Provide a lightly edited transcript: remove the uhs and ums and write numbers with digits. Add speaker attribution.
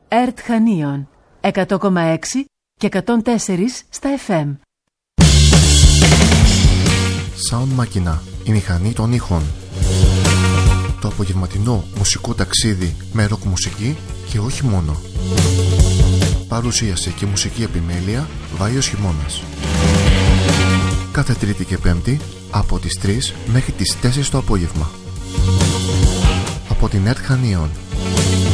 Speaker 1: ΕΡΤ Χανίων 100,6 και 104 στα FM.
Speaker 2: Sound Machina, η μηχανή των ήχων. Το απογευματινό μουσικό ταξίδι με ροκ μουσική και όχι μόνο. Παρουσίαση και μουσική επιμέλεια Βάιος Χειμώνας. Κάθε Τρίτη και Πέμπτη από τις 3 μέχρι τις 4 το απόγευμα. Από την ΕΡΤ Χανίων.